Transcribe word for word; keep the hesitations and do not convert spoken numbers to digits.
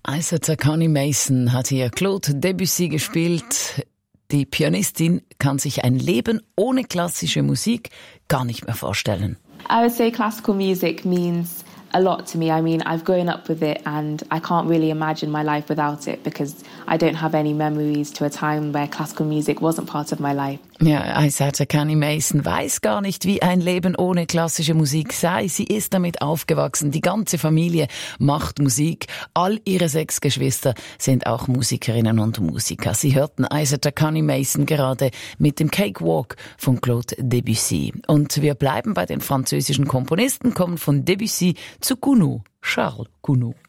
Isata Connie Mason hat hier Claude Debussy gespielt. Die Pianistin kann sich ein Leben ohne klassische Musik gar nicht mehr vorstellen. I would say classical music means a lot to me. I mean, I've grown up with it and I can't really imagine my life without it because I don't have any memories to a time where classical music wasn't part of my life. Ja, Isata Connie Mason weiß gar nicht, wie ein Leben ohne klassische Musik sei. Sie ist damit aufgewachsen. Die ganze Familie macht Musik. All ihre sechs Geschwister sind auch Musikerinnen und Musiker. Sie hörten Isata Connie Mason gerade mit dem Cakewalk von Claude Debussy. Und wir bleiben bei den französischen Komponisten, kommen von Debussy zu Gounod, Charles Gounod.